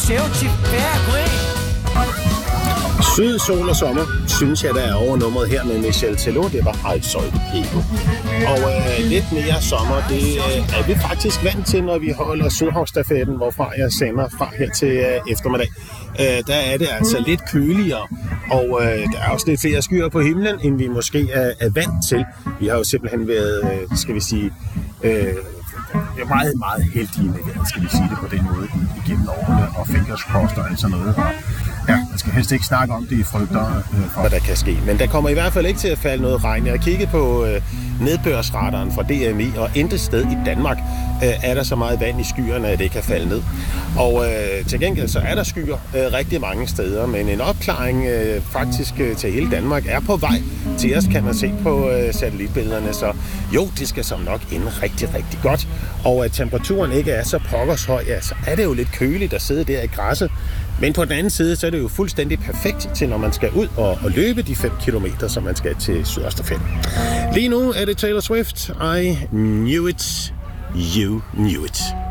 se eu te pego, hein? Syd, sol og sommer, synes jeg, der er overnummeret her med Michel Tello. Det var Altsøjde Pico. Og lidt mere sommer, det er vi faktisk vant til, når vi holder Sydhavsstafetten, hvorfra jeg sender fra her til eftermiddag. Der er det altså lidt køligere, og der er også lidt flere skyer på himlen, end vi måske er vant til. Vi har jo simpelthen været, skal vi sige, meget, meget heldige med det, skal vi sige det på den måde, igennem årene og fingerspost og alt sådan noget. Og ja, man skal helst ikke snakke om det i frygter for, hvad der kan ske. Men der kommer i hvert fald ikke til at falde noget regn. Jeg har kigget på nedbørsradaren fra DMI, og intet sted i Danmark er der så meget vand i skyerne, at det kan falde ned. Og til gengæld så er der skyer rigtig mange steder, men en opklaring faktisk til hele Danmark er på vej til os, kan man se på satellitbillederne. Så jo, det skal som nok ende rigtig, rigtig godt. Og at temperaturen ikke er så pokkers høj, ja, så er det jo lidt køligt at sidde der i græsset. Men på den anden side, så er det jo fuldstændig perfekt til, når man skal ud og løbe de 5 kilometer, som man skal til Sydhavsstafetten. Lige nu er det Taylor Swift. I knew it. You knew it.